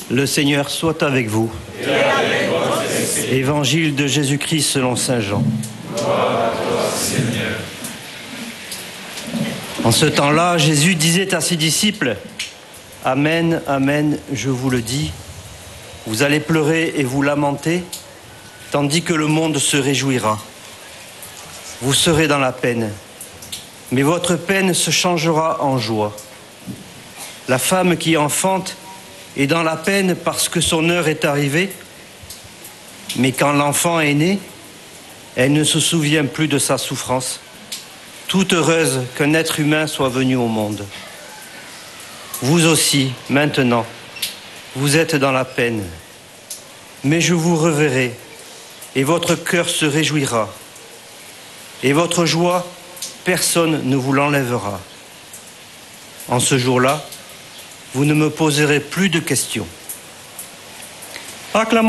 Le Seigneur soit avec vous. Et avec votre esprit. Évangile de Jésus-Christ selon saint Jean. Gloire à toi, Seigneur. En ce temps-là, Jésus disait à ses disciples, « Amen, amen, je vous le dis, vous allez pleurer et vous lamenter, tandis que le monde se réjouira. Vous serez dans la peine, mais votre peine se changera en joie. La femme qui enfante est dans la peine parce que son heure est arrivée, mais quand l'enfant est né, elle ne se souvient plus de sa souffrance, toute heureuse qu'un être humain soit venu au monde. Vous aussi, maintenant, vous êtes dans la peine, mais je vous reverrai, et votre cœur se réjouira, et votre joie, personne ne vous l'enlèvera. En ce jour-là, vous ne me poserez plus de questions. Acclamons